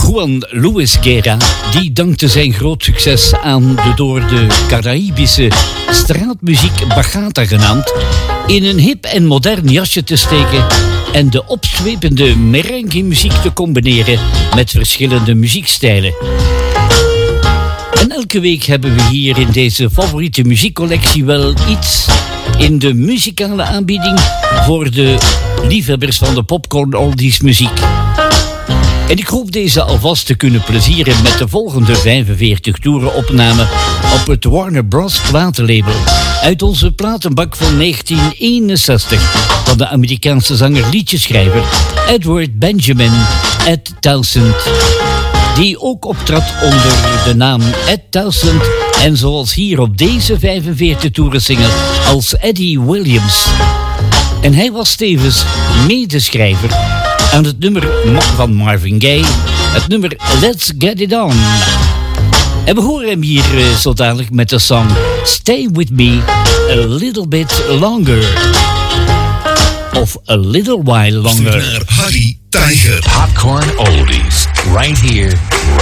Juan Luis Guerra, die dankte zijn groot succes aan de door de Caraïbische straatmuziek bachata genaamd in een hip en modern jasje te steken en de opzwepende merengue-muziek te combineren met verschillende muziekstijlen. En elke week hebben we hier in deze favoriete muziekcollectie wel iets in de muzikale aanbieding voor de liefhebbers van de popcorn oldies muziek. En ik hoop deze alvast te kunnen plezieren met de volgende 45 toeren opname op het Warner Bros. Platenlabel uit onze platenbak van 1961 van de Amerikaanse zanger-liedjeschrijver Edward Benjamin Ed Townsend, die ook optrad onder de naam Ed Townsend en zoals hier op deze 45 toeren single als Eddie Williams. En hij was tevens medeschrijver aan het nummer van Marvin Gaye, het nummer Let's Get It On. En we horen hem hier zo dadelijk met de song Stay With Me A Little Bit Longer. Of A Little While Longer. Harry Tiger. Popcorn Oldies, right here,